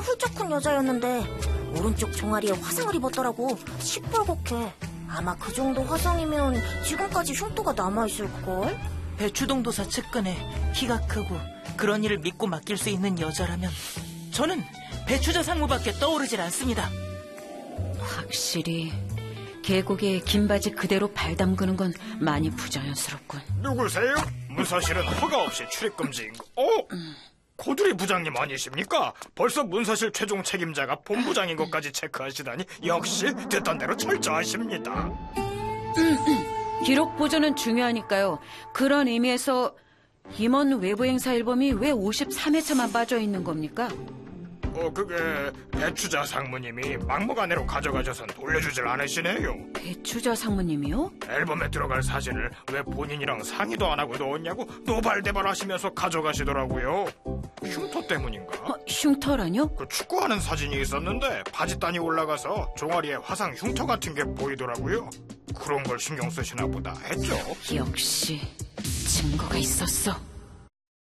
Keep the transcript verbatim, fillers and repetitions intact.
훌쩍 큰 여자였는데 오른쪽 종아리에 화상을 입었더라고. 시뻘겋게. 아마 그 정도 화상이면 지금까지 흉터가 남아있을걸? 배추동도사 측근에 키가 크고 그런 일을 믿고 맡길 수 있는 여자라면 저는 배추자 상무밖에 떠오르질 않습니다. 확실히 계곡에 긴 바지 그대로 발 담그는 건 많이 부자연스럽군. 누구세요? 문서실은 허가 없이 출입금지인 거. 어? 음. 고두리 부장님 아니십니까? 벌써 문서실 최종 책임자가 본부장인 것까지 체크하시다니 역시 듣던 대로 철저하십니다. 음, 음. 기록 보존은 중요하니까요. 그런 의미에서 임원 외부행사 앨범이 왜 오십삼 회차만 빠져있는 겁니까? 어, 그게 배추자 상무님이 막무가내로 가져가셔서 돌려주질 않으시네요. 배추자 상무님이요? 앨범에 들어갈 사진을 왜 본인이랑 상의도 안 하고 넣었냐고 노발대발 하시면서 가져가시더라고요. 흉터 때문인가? 어, 흉터라뇨? 그 축구하는 사진이 있었는데 바지단이 올라가서 종아리에 화상 흉터 같은 게 보이더라고요. 그런 걸 신경 쓰시나 보다 했죠. 역시 증거가 있었어.